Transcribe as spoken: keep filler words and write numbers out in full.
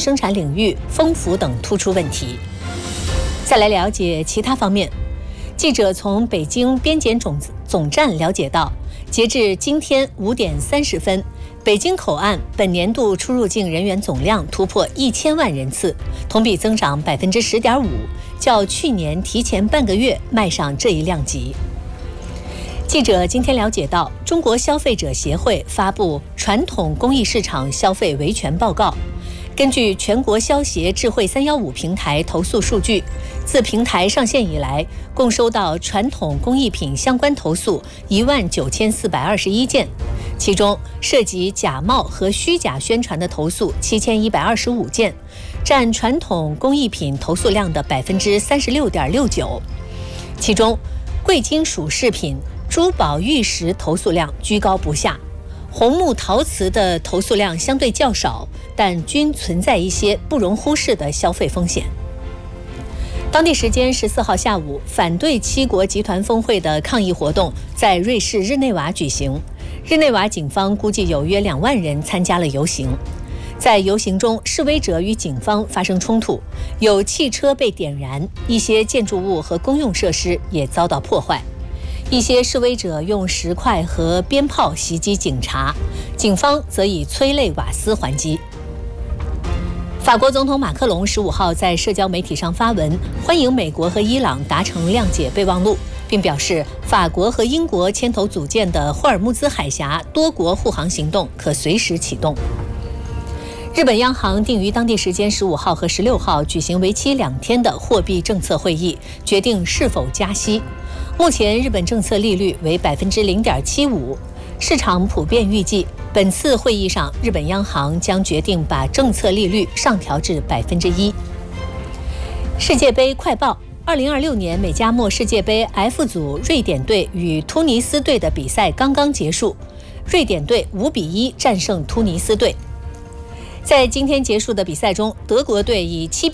生产领域丰富等突出问题。再来了解其他方面，记者从北京边检总总站了解到，截至今天五点三十分，北京口岸本年度出入境人员总量突破一千万人次，同比增长百分之十点五，较去年提前半个月迈上这一量级。记者今天了解到，中国消费者协会发布传统工艺市场消费维权报告。根据全国消协智慧三一五平台投诉数据，自平台上线以来，共收到传统工艺品相关投诉一万九千四百二十一件，其中涉及假冒和虚假宣传的投诉七千一百二十五件，占传统工艺品投诉量的百分之三十六点六九。其中，贵金属饰品、珠宝玉石投诉量居高不下，红木陶瓷的投诉量相对较少，但均存在一些不容忽视的消费风险。当地时间十四号下午，反对七国集团峰会的抗议活动在瑞士日内瓦举行。日内瓦警方估计有约两万人参加了游行。在游行中，示威者与警方发生冲突，有汽车被点燃，一些建筑物和公用设施也遭到破坏。一些示威者用石块和鞭炮袭击警察，警方则以催泪瓦斯还击。法国总统马克龙十五号在社交媒体上发文，欢迎美国和伊朗达成谅解备忘录，并表示法国和英国牵头组建的霍尔木兹海峡多国护航行动可随时启动。日本央行定于当地时间十五号和十六号举行为期两天的货币政策会议，决定是否加息。目前日本政策利率为百分之零点七五，市场普遍预计本次会议上，日本央行将决定把政策利率上调至百分之一。世界杯快报：二零二六年美加墨世界杯 F 组瑞典队与突尼斯队的比赛刚刚结束，瑞典队五比一战胜突尼斯队。在今天结束的比赛中，德国队以七